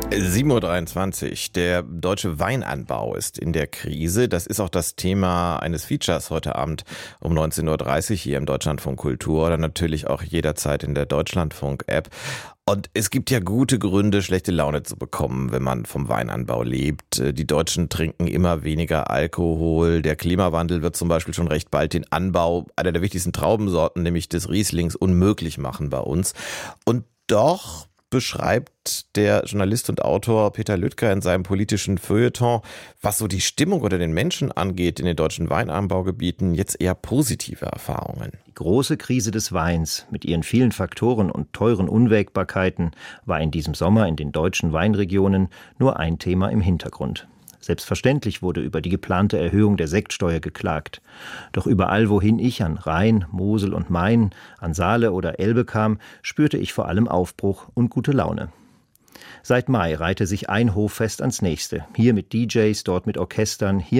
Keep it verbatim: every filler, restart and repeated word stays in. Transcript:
sieben Uhr dreiundzwanzig. Der deutsche Weinanbau ist in der Krise. Das ist auch das Thema eines Features heute Abend um neunzehn Uhr dreißig hier im Deutschlandfunk Kultur oder natürlich auch jederzeit in der Deutschlandfunk-App. Und es gibt ja gute Gründe, schlechte Laune zu bekommen, wenn man vom Weinanbau lebt. Die Deutschen trinken immer weniger Alkohol. Der Klimawandel wird zum Beispiel schon recht bald den Anbau einer der wichtigsten Traubensorten, nämlich des Rieslings, unmöglich machen bei uns. Und doch beschreibt der Journalist und Autor Peter Lüttger in seinem politischen Feuilleton, was so die Stimmung unter den Menschen angeht in den deutschen Weinanbaugebieten, jetzt eher positive Erfahrungen. Die große Krise des Weins mit ihren vielen Faktoren und teuren Unwägbarkeiten war in diesem Sommer in den deutschen Weinregionen nur ein Thema im Hintergrund. Selbstverständlich wurde über die geplante Erhöhung der Sektsteuer geklagt. Doch überall, wohin ich an Rhein, Mosel und Main, an Saale oder Elbe kam, spürte ich vor allem Aufbruch und gute Laune. Seit Mai reihte sich ein Hoffest ans nächste. Hier mit D Js, dort mit Orchestern, hier